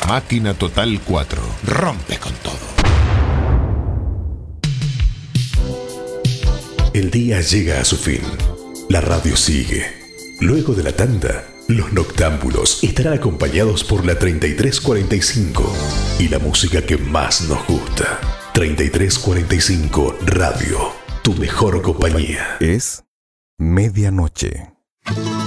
Máquina Total 4. Rompe con todo. El día llega a su fin. La radio sigue. Luego de la tanda, los noctámbulos estarán acompañados por la 3345 y la música que más nos gusta. 3345 Radio, tu mejor compañía. Es medianoche.